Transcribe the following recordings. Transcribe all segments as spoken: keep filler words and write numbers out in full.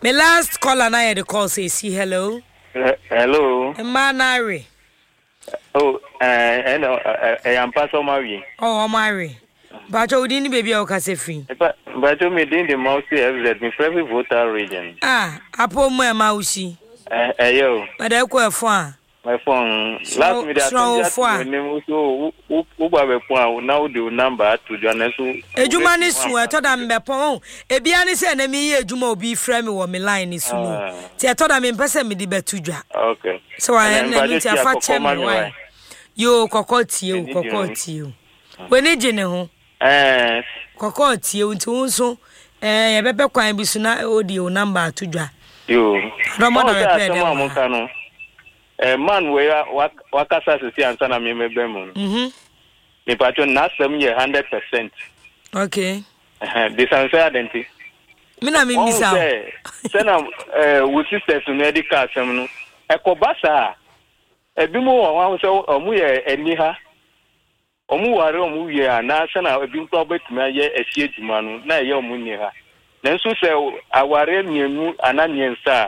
My last caller na had the call say see hello. Uh, hello. Manari. Oh, uh, I know. I am Pastor Mary. Oh, Mary. But you didn't baby o kase free. But but you me din the mouse every me every voter region. Ah, apo mo e mausi. Eh eh yo. But e ko efo a. My phone last me that you name so who ba be phone now the number to join so. Ejuma ni su e to da mbepon. Ebia ni se na me ye ejuma obi frame wo me line ni su no. Ti e to da me pese me di betudwa. Okay. So I na me ti afa chem why. Yo kokoti o kokoti o. We ni gine ho. Eh kokoti o nti wonso eh ye bebe kwan bi su na audio number atudwa. Yo. Romo na repair dem. Eh man we wakasa sisi ansa na me mebem. Mhm. Me patron na sem ye one hundred percent. Okay. Eh this answer identity. Me na me misa. Say na eh we sisters no medical asem no. Ekobasa. Ebi mo wa so omu ye eni ha. Omu ware omu ye ana say na ebi nko betumi aye ehie djuma no na ye omu ni ha. Nanso say aware mienu ana miensa.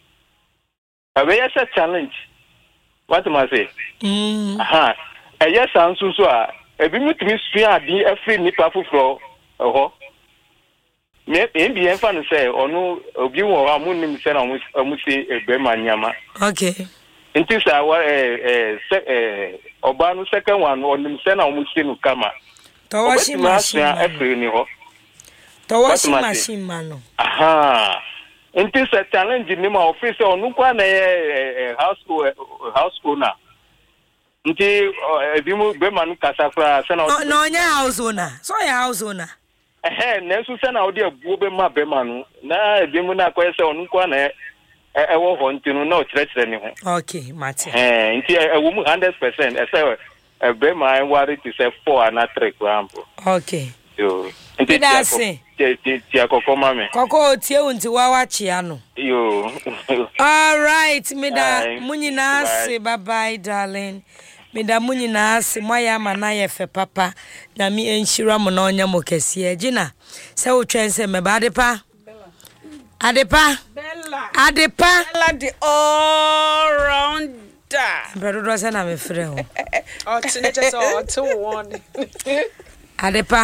Abe yes a challenge. What am I say? Mm. Aha. E yes anso so a ebi mutumi sua adi afri nipa foforo ho. Me ebi enfa no say onu obi wo amu nim say na omu say ebe manyama. Okay. Nti sa wa eh eh oba no second one onim say na omu say no kama. To washing machine. Afri ni ho. To washing machine man. Aha. Nti sa challenge ni ma office onu kwa na house house owner. Nti ebi mu be manu kasa kra se na no nya house owner. So ya house owner. Eh na so se na odi abuo be ma be manu. Na ebi mu na koye se onu kwa na e wo ho nti no na o kire kire ni ho. Okay, mate. Eh nti e wo mu one hundred percent e se e be ma worry to say four and three example. Okay. Yo. Nti Dase. Ti ti akokoma me. Koko tie unti wa wachi ano. Yo. All right, mida munyina se bye bye darling. Mida munyina se moya mana ye fe papa na mi enhira mo na onya mo kese agina. Se wo twense me ba adepa. Adepa. Bella. Adepa. Bella the all rounder. Bredo do se na me frɛ ho. Oh, teenagers all two one. Adepa.